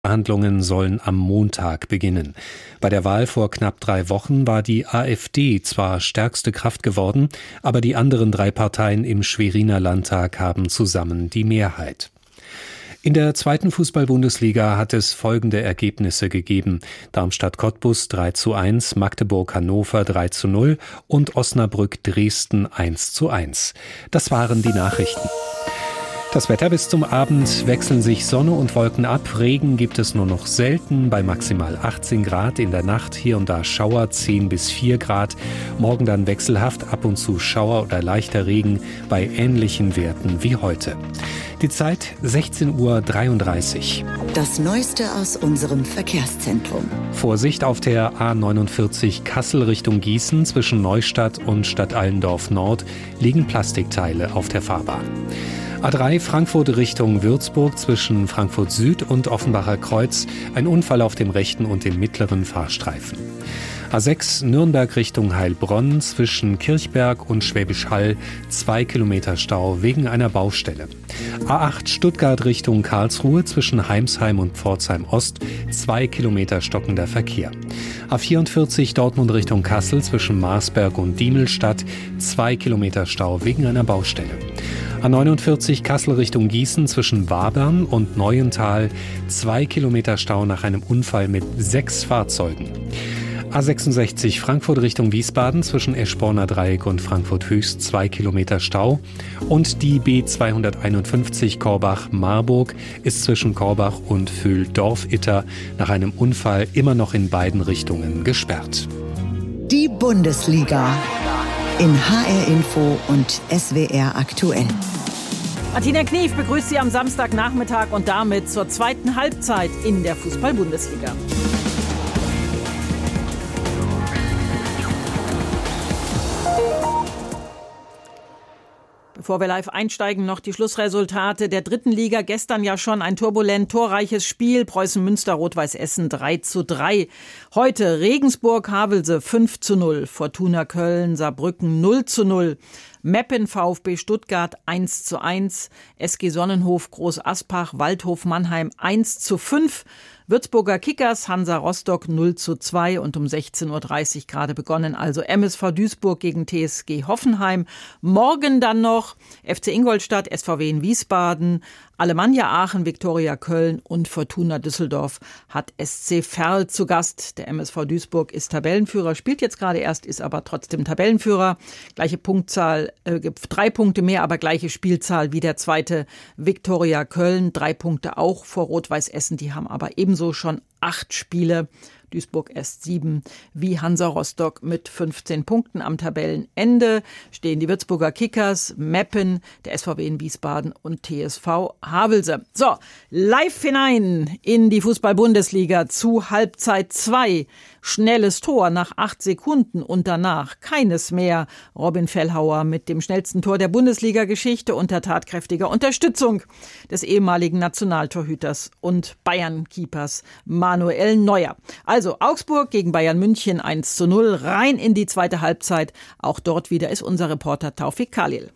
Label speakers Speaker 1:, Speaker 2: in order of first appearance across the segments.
Speaker 1: Verhandlungen sollen am Montag beginnen. Bei der Wahl vor knapp 3 Wochen war die AfD zwar stärkste Kraft geworden, aber die anderen 3 Parteien im Schweriner Landtag haben zusammen die Mehrheit. In der 2. Fußball-Bundesliga hat es folgende Ergebnisse gegeben: Darmstadt-Cottbus 3:1, Magdeburg-Hannover 3:0 und Osnabrück-Dresden 1:1. Das waren die Nachrichten. Das Wetter: bis zum Abend wechseln sich Sonne und Wolken ab. Regen gibt es nur noch selten bei maximal 18 Grad. In der Nacht hier und da Schauer 10 bis 4 Grad. Morgen dann wechselhaft, ab und zu Schauer oder leichter Regen bei ähnlichen Werten wie heute. Die Zeit 16:33 Uhr.
Speaker 2: Das Neueste aus unserem Verkehrszentrum.
Speaker 1: Vorsicht auf der A49 Kassel Richtung Gießen. Zwischen Neustadt und Stadtallendorf Nord liegen Plastikteile auf der Fahrbahn. A3 Frankfurt Richtung Würzburg zwischen Frankfurt Süd und Offenbacher Kreuz. Ein Unfall auf dem rechten und dem mittleren Fahrstreifen. A6 Nürnberg Richtung Heilbronn zwischen Kirchberg und Schwäbisch Hall 2 Kilometer Stau wegen einer Baustelle. A8 Stuttgart Richtung Karlsruhe zwischen Heimsheim und Pforzheim Ost 2 Kilometer stockender Verkehr. A44 Dortmund Richtung Kassel zwischen Marsberg und Diemelstadt 2 Kilometer Stau wegen einer Baustelle. A49 Kassel Richtung Gießen zwischen Wabern und Neuental 2 Kilometer Stau nach einem Unfall mit 6 Fahrzeugen. A66 Frankfurt Richtung Wiesbaden zwischen Eschborner Dreieck und Frankfurt Höchst 2 Kilometer Stau. Und die B251 Korbach-Marburg ist zwischen Korbach und Föhldorf-Itter nach einem Unfall immer noch in beiden Richtungen gesperrt.
Speaker 2: Die Bundesliga in HR Info und SWR aktuell.
Speaker 3: Martina Knief begrüßt Sie am Samstagnachmittag und damit zur zweiten Halbzeit in der Fußball-Bundesliga. Bevor wir live einsteigen, noch die Schlussresultate der 3. Liga. Gestern ja schon ein turbulent, torreiches Spiel. Preußen-Münster, Rot-Weiß Essen 3:3. Heute Regensburg-Havelse 5:0. Fortuna Köln, Saarbrücken 0:0. Meppen VfB Stuttgart 1:1. SG Sonnenhof Groß Aspach, Waldhof Mannheim 1:5. Würzburger Kickers, Hansa Rostock 0:2 und um 16:30 Uhr gerade begonnen, also MSV Duisburg gegen TSG Hoffenheim. Morgen dann noch FC Ingolstadt, SVW in Wiesbaden, Alemannia Aachen, Viktoria Köln und Fortuna Düsseldorf hat SC Verl zu Gast. Der MSV Duisburg ist Tabellenführer, spielt jetzt gerade erst, ist aber trotzdem Tabellenführer. Gleiche Punktzahl, 3 Punkte mehr, aber gleiche Spielzahl wie der zweite Viktoria Köln. 3 Punkte auch vor Rot-Weiß Essen, die haben aber ebenso schon 8 Spiele. Duisburg erst 7, wie Hansa Rostock mit 15 Punkten. Am Tabellenende stehen die Würzburger Kickers, Meppen, der SVW in Wiesbaden und TSV Havelse. So, live hinein in die Fußball-Bundesliga zu Halbzeit 2. Schnelles Tor nach 8 Sekunden und danach keines mehr. Robin Fellhauer mit dem schnellsten Tor der Bundesliga-Geschichte unter tatkräftiger Unterstützung des ehemaligen Nationaltorhüters und Bayern-Keepers Manuel Neuer. Also Augsburg gegen Bayern München 1:0, rein in die zweite Halbzeit. Auch dort wieder ist unser Reporter Taufik Khalil.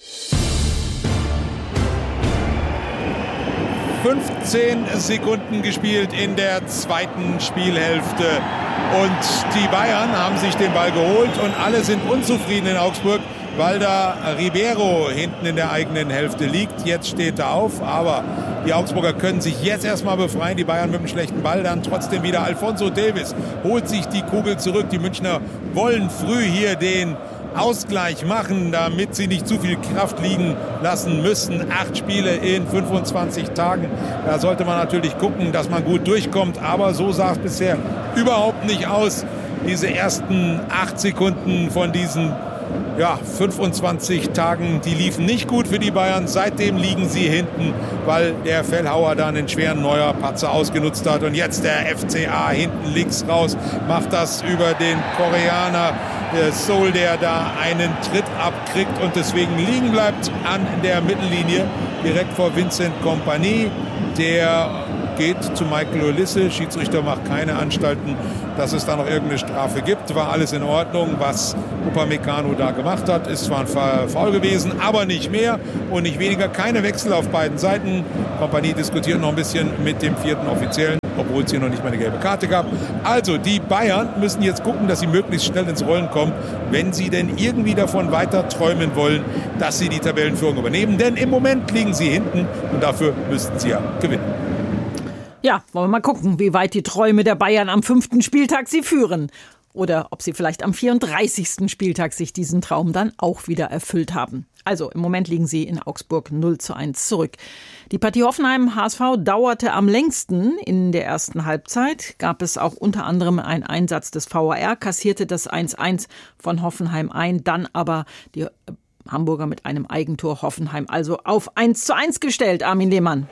Speaker 4: 15 Sekunden gespielt in der zweiten Spielhälfte. Und die Bayern haben sich den Ball geholt und alle sind unzufrieden in Augsburg, weil da Ribeiro hinten in der eigenen Hälfte liegt. Jetzt steht er auf, aber die Augsburger können sich jetzt erstmal befreien. Die Bayern mit dem schlechten Ball, dann trotzdem wieder Alphonso Davies holt sich die Kugel zurück. Die Münchner wollen früh hier den Ausgleich machen, damit sie nicht zu viel Kraft liegen lassen müssen. 8 Spiele in 25 Tagen. Da sollte man natürlich gucken, dass man gut durchkommt. Aber so sah es bisher überhaupt nicht aus. Diese ersten 8 Sekunden von diesen 25 Tagen, die liefen nicht gut für die Bayern. Seitdem liegen sie hinten, weil der Fellhauer da einen schweren neuer Patzer ausgenutzt hat. Und jetzt der FCA hinten links raus, macht das über den Koreaner Soul, der da einen Tritt abkriegt und deswegen liegen bleibt an der Mittellinie, direkt vor Vincent Kompany. Der geht zu Michael Ulisse. Schiedsrichter macht keine Anstalten, dass es da noch irgendeine Strafe gibt. War alles in Ordnung, was Upamecano da gemacht hat. Ist zwar ein Foul gewesen, aber nicht mehr und nicht weniger. Keine Wechsel auf beiden Seiten. Kompanie diskutiert noch ein bisschen mit dem vierten Offiziellen, obwohl es hier noch nicht mal eine gelbe Karte gab. Also die Bayern müssen jetzt gucken, dass sie möglichst schnell ins Rollen kommen, wenn sie denn irgendwie davon weiter träumen wollen, dass sie die Tabellenführung übernehmen. Denn im Moment liegen sie hinten und dafür müssten sie ja gewinnen.
Speaker 3: Ja, wollen wir mal gucken, wie weit die Träume der Bayern am 5. Spieltag sie führen. Oder ob sie vielleicht am 34. Spieltag sich diesen Traum dann auch wieder erfüllt haben. Also im Moment liegen sie in Augsburg 0:1 zurück. Die Partie Hoffenheim-HSV dauerte am längsten. In der ersten Halbzeit gab es auch unter anderem einen Einsatz des VAR, kassierte das 1:1 von Hoffenheim ein, dann aber die Hamburger mit einem Eigentor. Hoffenheim also auf 1:1 gestellt. Armin Lehmann.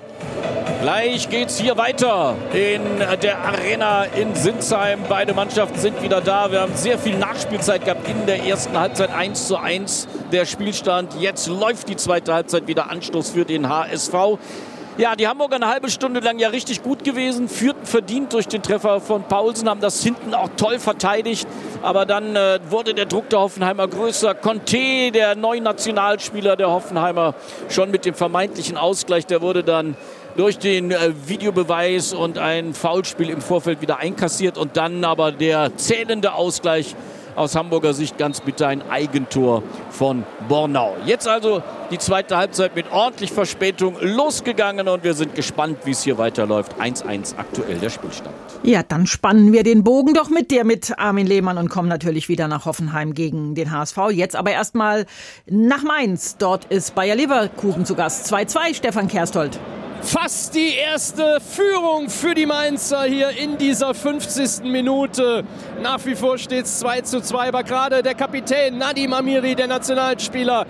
Speaker 5: Gleich geht's hier weiter in der Arena in Sinsheim. Beide Mannschaften sind wieder da. Wir haben sehr viel Nachspielzeit gehabt in der ersten Halbzeit. 1:1 der Spielstand. Jetzt läuft die zweite Halbzeit wieder. Anstoß für den HSV. Ja, die Hamburger eine halbe Stunde lang ja richtig gut gewesen, führten verdient durch den Treffer von Paulsen, haben das hinten auch toll verteidigt. Aber dann wurde der Druck der Hoffenheimer größer. Conte, der neue Nationalspieler der Hoffenheimer, schon mit dem vermeintlichen Ausgleich, der wurde dann durch den Videobeweis und ein Foulspiel im Vorfeld wieder einkassiert. Und dann aber der zählende Ausgleich aus Hamburger Sicht, ganz bitter, ein Eigentor von Bornau. Jetzt also die zweite Halbzeit mit ordentlich Verspätung losgegangen und wir sind gespannt, wie es hier weiterläuft. 1:1 aktuell der Spielstand.
Speaker 3: Ja, dann spannen wir den Bogen doch mit dir mit, Armin Lehmann, und kommen natürlich wieder nach Hoffenheim gegen den HSV. Jetzt aber erstmal nach Mainz. Dort ist Bayer Leverkusen zu Gast. 2:2, Stefan Kersthold.
Speaker 6: Fast die erste Führung für die Mainzer hier in dieser 50. Minute. Nach wie vor steht es 2:2, aber gerade der Kapitän Nadim Amiri, der Nationalspieler,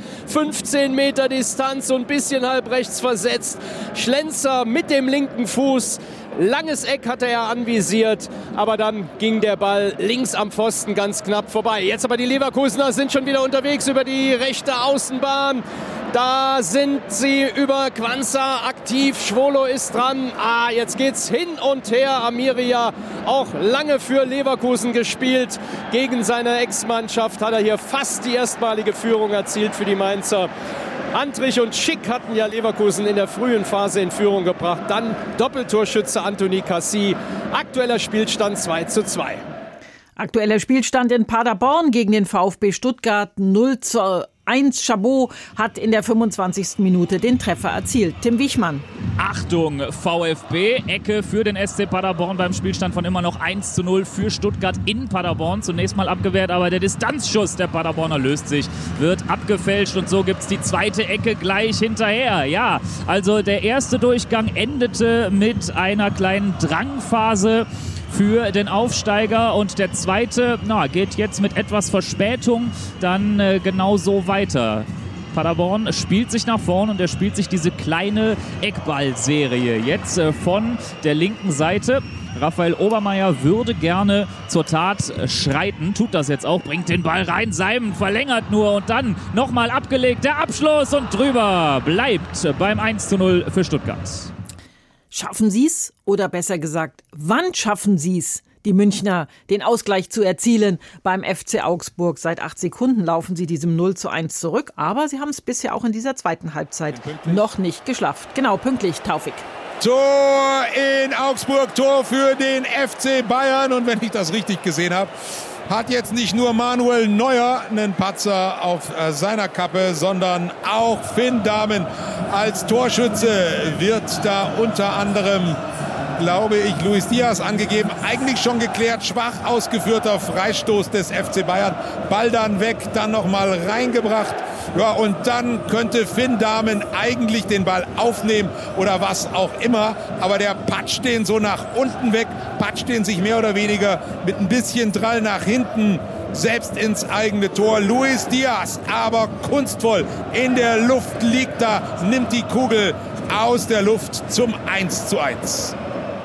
Speaker 6: 15 Meter Distanz und ein bisschen halb rechts versetzt. Schlenzer mit dem linken Fuß. Langes Eck hatte er anvisiert, aber dann ging der Ball links am Pfosten ganz knapp vorbei. Jetzt aber die Leverkusener sind schon wieder unterwegs über die rechte Außenbahn. Da sind sie über Quansah aktiv. Schwolo ist dran. Jetzt geht's hin und her. Amiria auch lange für Leverkusen gespielt. Gegen seine Ex-Mannschaft hat er hier fast die erstmalige Führung erzielt für die Mainzer. Antrich und Schick hatten ja Leverkusen in der frühen Phase in Führung gebracht. Dann Doppeltorschütze Anthony Cassis. Aktueller Spielstand 2:2.
Speaker 3: Aktueller Spielstand in Paderborn gegen den VfB Stuttgart 0:1. Chabot hat in der 25. Minute den Treffer erzielt. Tim Wichmann.
Speaker 7: Achtung, VfB, Ecke für den SC Paderborn beim Spielstand von immer noch 1:0 für Stuttgart in Paderborn. Zunächst mal abgewehrt, aber der Distanzschuss der Paderborner löst sich, wird abgefälscht und so gibt es die zweite Ecke gleich hinterher. Ja, also der erste Durchgang endete mit einer kleinen Drangphase für den Aufsteiger und der zweite geht jetzt mit etwas Verspätung dann genau so weiter. Paderborn spielt sich nach vorn und er spielt sich diese kleine Eckballserie jetzt von der linken Seite. Raphael Obermeier würde gerne zur Tat schreiten, tut das jetzt auch, bringt den Ball rein, Seim verlängert nur und dann nochmal abgelegt, der Abschluss und drüber bleibt beim 1:0 für Stuttgart.
Speaker 3: Schaffen Sie es? Oder besser gesagt, wann schaffen Sie es, die Münchner den Ausgleich zu erzielen beim FC Augsburg? Seit 8 Sekunden laufen sie diesem 0:1 zurück, aber sie haben es bisher auch in dieser zweiten Halbzeit noch nicht geschafft. Genau, pünktlich, Taufik.
Speaker 4: Tor in Augsburg, Tor für den FC Bayern. Und wenn ich das richtig gesehen habe, hat jetzt nicht nur Manuel Neuer einen Patzer auf seiner Kappe, sondern auch Finn Dahmen als Torschütze wird da unter anderem, glaube ich, Luis Diaz angegeben. Eigentlich schon geklärt, schwach ausgeführter Freistoß des FC Bayern. Ball dann weg, dann nochmal reingebracht. Ja, und dann könnte Finn Dahmen eigentlich den Ball aufnehmen oder was auch immer. Aber der patscht den so nach unten weg, patscht den sich mehr oder weniger mit ein bisschen Drall nach hinten selbst ins eigene Tor. Luis Diaz, aber kunstvoll in der Luft liegt da, nimmt die Kugel aus der Luft zum 1:1.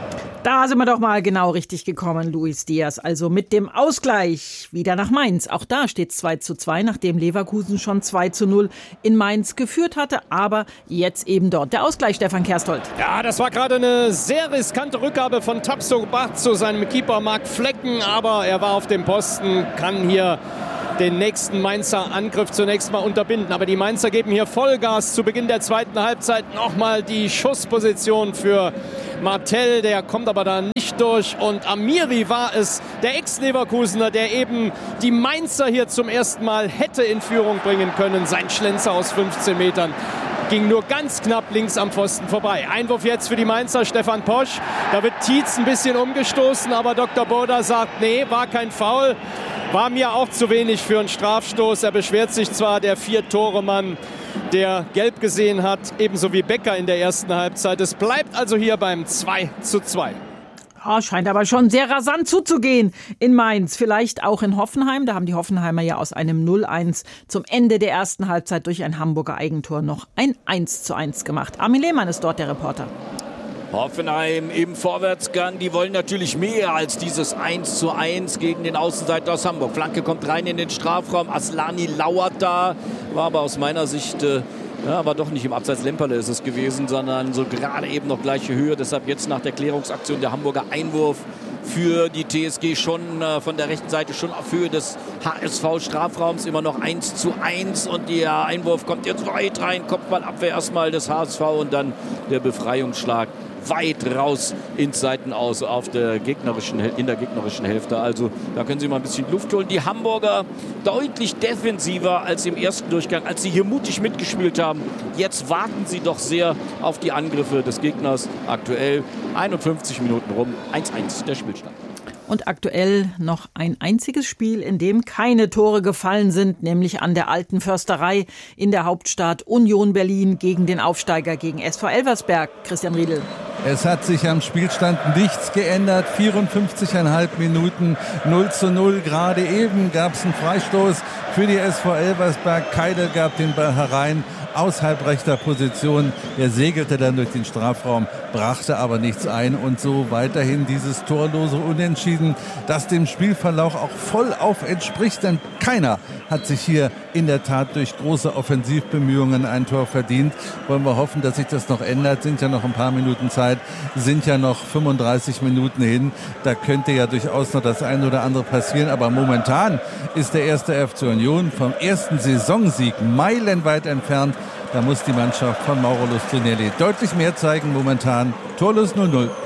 Speaker 3: Da sind wir doch mal genau richtig gekommen, Luis Diaz. Also mit dem Ausgleich wieder nach Mainz. Auch da steht es 2:2, nachdem Leverkusen schon 2:0 in Mainz geführt hatte. Aber jetzt eben dort der Ausgleich, Stefan Kersthold.
Speaker 6: Ja, das war gerade eine sehr riskante Rückgabe von Tapsoba zu seinem Keeper Marc Flecken. Aber er war auf dem Posten, kann hier den nächsten Mainzer Angriff zunächst mal unterbinden. Aber die Mainzer geben hier Vollgas zu Beginn der zweiten Halbzeit. Nochmal die Schussposition für Martel, der kommt aber da nicht durch. Und Amiri war es, der Ex-Leverkusener, der eben die Mainzer hier zum ersten Mal hätte in Führung bringen können. Sein Schlenzer aus 15 Metern ging nur ganz knapp links am Pfosten vorbei. Einwurf jetzt für die Mainzer, Stefan Posch. Da wird Tietz ein bisschen umgestoßen, aber Dr. Boda sagt, nee, war kein Foul. War mir auch zu wenig für einen Strafstoß. Er beschwert sich zwar, der 4-Tore-Mann, der gelb gesehen hat, ebenso wie Becker in der ersten Halbzeit. Es bleibt also hier beim 2:2.
Speaker 3: Oh, scheint aber schon sehr rasant zuzugehen in Mainz. Vielleicht auch in Hoffenheim. Da haben die Hoffenheimer ja aus einem 0:1 zum Ende der ersten Halbzeit durch ein Hamburger Eigentor noch ein 1:1 gemacht. Armin Lehmann ist dort der Reporter.
Speaker 5: Hoffenheim im Vorwärtsgang, die wollen natürlich mehr als dieses 1:1 gegen den Außenseiter aus Hamburg. Flanke kommt rein in den Strafraum, Aslani lauert da, war aber aus meiner Sicht, aber doch nicht im Abseits Lemperle ist es gewesen, sondern so gerade eben noch gleiche Höhe. Deshalb jetzt nach der Klärungsaktion der Hamburger Einwurf für die TSG schon von der rechten Seite schon auf Höhe des HSV-Strafraums, immer noch 1:1 und der Einwurf kommt jetzt weit rein, Kopfballabwehr erstmal des HSV und dann der Befreiungsschlag weit raus ins Seitenaus in der gegnerischen Hälfte. Also da können Sie mal ein bisschen Luft holen. Die Hamburger deutlich defensiver als im ersten Durchgang, als sie hier mutig mitgespielt haben. Jetzt warten sie doch sehr auf die Angriffe des Gegners. Aktuell 51 Minuten rum, 1:1 der Spielstand.
Speaker 3: Und aktuell noch ein einziges Spiel, in dem keine Tore gefallen sind, nämlich an der Alten Försterei in der Hauptstadt Union Berlin gegen den Aufsteiger, gegen SV Elversberg. Christian Riedel.
Speaker 8: Es hat sich am Spielstand nichts geändert. 54,5 Minuten, 0:0. Gerade eben gab es einen Freistoß für die SV Elversberg. Keidel gab den Ball herein aus halbrechter Position. Er segelte dann durch den Strafraum, brachte aber nichts ein. Und so weiterhin dieses torlose Unentschieden, das dem Spielverlauf auch vollauf entspricht. Denn keiner hat sich hier in der Tat durch große Offensivbemühungen ein Tor verdient. Wollen wir hoffen, dass sich das noch ändert. Sind ja noch ein paar Minuten Zeit, sind ja noch 35 Minuten hin. Da könnte ja durchaus noch das eine oder andere passieren. Aber momentan ist der erste FC Union vom ersten Saisonsieg meilenweit entfernt. Da muss die Mannschaft von Mauro Lustrinelli deutlich mehr zeigen momentan. Torlos 0:0.